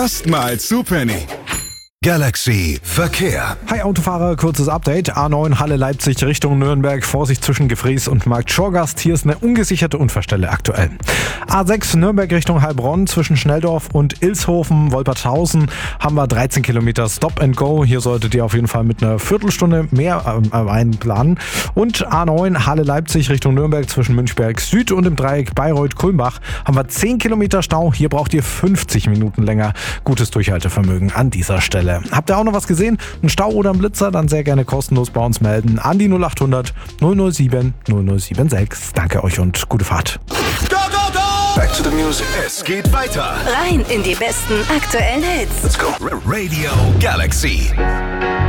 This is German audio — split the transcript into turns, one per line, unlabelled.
Erstmals zu Penny. Galaxy Verkehr.
Hi Autofahrer, kurzes Update. A9 Halle Leipzig Richtung Nürnberg. Vorsicht zwischen Gefries und Markt Schorgast. Hier ist eine ungesicherte Unfallstelle aktuell. A6 Nürnberg Richtung Heilbronn zwischen Schnelldorf und Ilshofen, Wolpertshausen haben wir 13 Kilometer Stop and Go. Hier solltet ihr auf jeden Fall mit einer Viertelstunde mehr einplanen. Und A9 Halle Leipzig Richtung Nürnberg zwischen Münchberg Süd und im Dreieck Bayreuth-Kulmbach haben wir 10 Kilometer Stau. Hier braucht ihr 50 Minuten länger. Gutes Durchhaltevermögen an dieser Stelle. Habt ihr auch noch was gesehen? Ein Stau oder ein Blitzer? Dann sehr gerne kostenlos bei uns melden. An die 0800 007 0076. Danke euch und gute Fahrt.
Go, go, go! Back to the music. Es geht weiter.
Rein in die besten aktuellen Hits.
Let's go. Radio Galaxy.